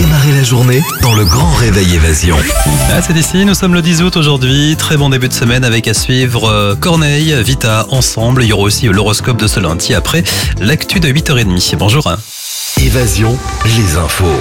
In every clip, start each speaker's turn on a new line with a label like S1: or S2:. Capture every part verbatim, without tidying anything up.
S1: Démarrez la journée dans le grand réveil Évasion.
S2: Ah, c'est ici, nous sommes le dix août aujourd'hui. Très bon début de semaine avec à suivre euh, Corneille, Vita, ensemble. Il y aura aussi l'horoscope de ce lundi après l'actu de huit heures trente. Bonjour.
S1: Évasion, les infos.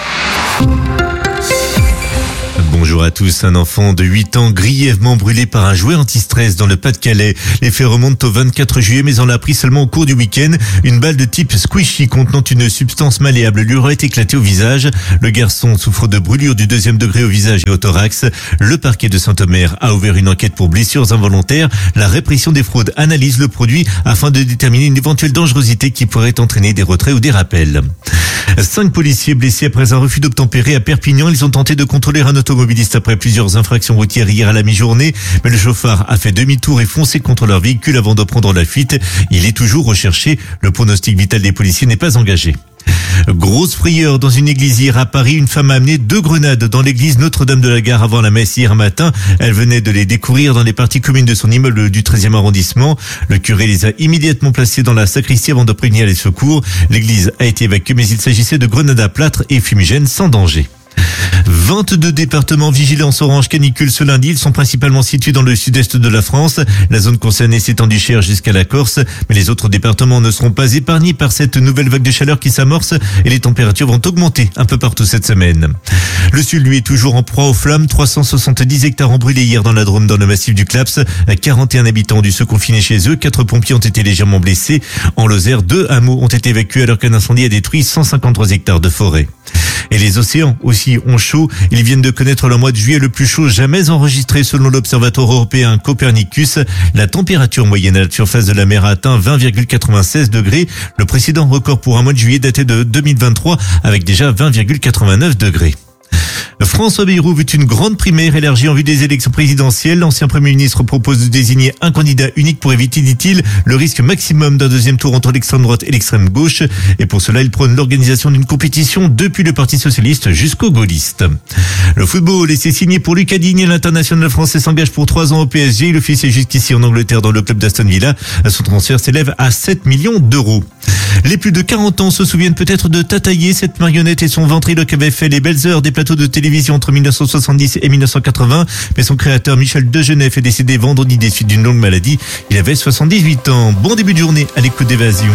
S3: Bonjour à tous. Un enfant de huit ans grièvement brûlé par un jouet anti-stress dans le Pas-de-Calais. Les faits remontent au vingt-quatre juillet, mais on l'a appris seulement au cours du week-end. Une balle de type squishy contenant une substance malléable lui aurait éclaté au visage. Le garçon souffre de brûlures du deuxième degré au visage et au thorax. Le parquet de Saint-Omer a ouvert une enquête pour blessures involontaires. La répression des fraudes analyse le produit afin de déterminer une éventuelle dangerosité qui pourrait entraîner des retraits ou des rappels. Cinq policiers blessés après un refus d'obtempérer à Perpignan. Ils ont tenté de contrôler un automobiliste après plusieurs infractions routières hier à la mi-journée. Mais le chauffard a fait demi-tour et foncé contre leur véhicule avant de prendre la fuite. Il est toujours recherché. Le pronostic vital des policiers n'est pas engagé. Grosse frayeur dans une église hier à Paris. Une femme a amené deux grenades dans l'église Notre-Dame de la Gare avant la messe hier matin. Elle venait de les découvrir dans les parties communes de son immeuble du treizième arrondissement. Le curé les a immédiatement placées dans la sacristie avant de prévenir les secours. L'église a été évacuée, mais il s'agissait de grenades à plâtre et fumigènes sans danger. vingt-deux départements vigilance orange canicule ce lundi. Ils sont principalement situés dans le sud-est de la France. La zone concernée s'étend du Cher jusqu'à la Corse. Mais les autres départements ne seront pas épargnés par cette nouvelle vague de chaleur qui s'amorce et les températures vont augmenter un peu partout cette semaine. Le sud, lui, est toujours en proie aux flammes. trois cent soixante-dix hectares ont brûlé hier dans la Drôme, dans le massif du Claps. quarante et un habitants ont dû se confiner chez eux. Quatre pompiers ont été légèrement blessés. En Lozère, deux hameaux ont été évacués alors qu'un incendie a détruit cent cinquante-trois hectares de forêt. Et les océans aussi ont chaud. Ils viennent de connaître le mois de juillet le plus chaud jamais enregistré selon l'observatoire européen Copernicus. La température moyenne à la surface de la mer a atteint vingt virgule quatre-vingt-seize degrés. Le précédent record pour un mois de juillet datait de deux mille vingt-trois avec déjà vingt virgule quatre-vingt-neuf degrés. François Bayrou veut une grande primaire élargie en vue des élections présidentielles. L'ancien Premier ministre propose de désigner un candidat unique pour éviter, dit-il, le risque maximum d'un deuxième tour entre l'extrême droite et l'extrême gauche. Et pour cela, il prône l'organisation d'une compétition depuis le Parti socialiste jusqu'aux gaullistes. Le football, et c'est signé pour Lucas Digne. L'international français s'engage pour trois ans au P S G. Il officie jusqu'ici en Angleterre dans le club d'Aston Villa. Son transfert s'élève à sept millions d'euros. Les plus de quarante ans se souviennent peut-être de Tataillé, cette marionnette et son ventriloque avaient fait les belles heures des plateaux de télévision entre mille neuf cent soixante-dix et mille neuf cent quatre-vingts. Mais son créateur Michel Degenef est décédé vendredi des suites d'une longue maladie. Il avait soixante-dix-huit ans. Bon début de journée à l'écoute d'Évasion.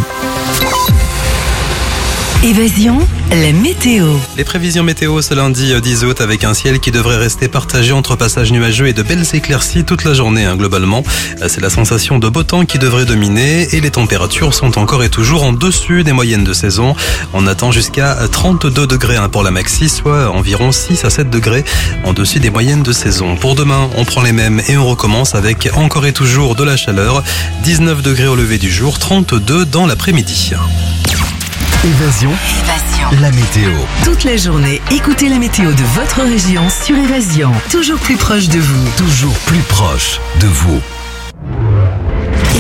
S4: Évasion, la météo.
S2: Les prévisions météo ce lundi dix août avec un ciel qui devrait rester partagé entre passages nuageux et de belles éclaircies toute la journée hein, globalement. C'est la sensation de beau temps qui devrait dominer et les températures sont encore et toujours en dessus des moyennes de saison. On attend jusqu'à trente-deux degrés hein, pour la maxi, soit environ six à sept degrés en dessus des moyennes de saison. Pour demain, on prend les mêmes et on recommence avec encore et toujours de la chaleur. dix-neuf degrés au lever du jour, trente-deux dans l'après-midi.
S1: Évasion,
S4: Évasion.
S1: la météo.
S4: Toute la journée, écoutez la météo de votre région sur Évasion. Toujours plus proche de vous.
S1: Toujours plus proche de vous.